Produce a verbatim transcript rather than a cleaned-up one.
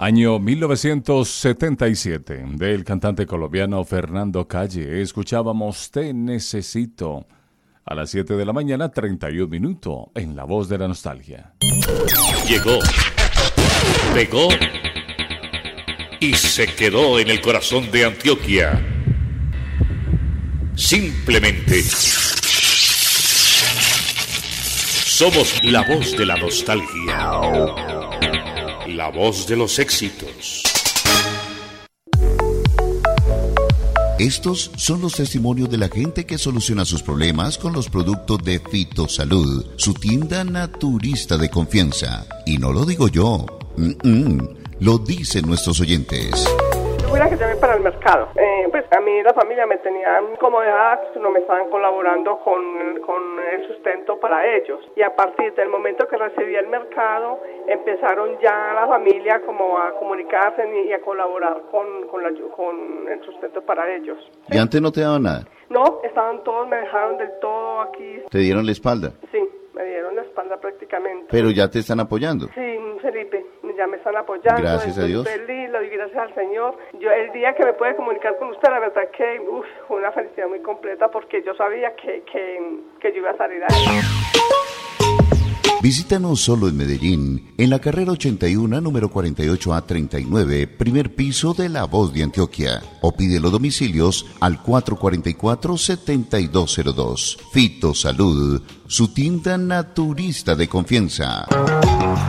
Año mil novecientos setenta y siete, del cantante colombiano Fernando Calle. Escuchábamos Te Necesito. A las siete de la mañana, treinta y un minutos, en La Voz de la Nostalgia. Llegó, pegó y se quedó en el corazón de Antioquia. Simplemente somos la voz de la nostalgia, la voz de los éxitos. Estos son los testimonios de la gente que soluciona sus problemas con los productos de Fitosalud, su tienda naturista de confianza. Y no lo digo yo, Mm-mm. lo dicen nuestros oyentes. Tuviera que llamar para el mercado. Eh, pues a mí la familia me tenía como dejada, no me estaban colaborando con, con el sustento para ellos. Y a partir del momento que recibí el mercado, empezaron ya la familia como a comunicarse y a colaborar con, con, la, con el sustento para ellos. ¿Y antes no te daban nada? No, estaban todos, me dejaron del todo aquí. ¿Te dieron la espalda? Sí, me dieron la espalda prácticamente. Pero ya te están apoyando. Sí, Felipe, ya me están apoyando. Gracias a Dios. Feliz, le doy gracias al Señor. Yo el día que me pude comunicar con usted, la verdad que uf, fue una felicidad muy completa porque yo sabía que, que, que yo iba a salir ahí. Visítanos solo en Medellín, en la carrera ochenta y uno, número cuarenta y ocho A treinta y nueve, primer piso de La Voz de Antioquia. O pide los domicilios al cuatro cuatro cuatro, siete dos cero dos. Fitosalud, su tienda naturista de confianza.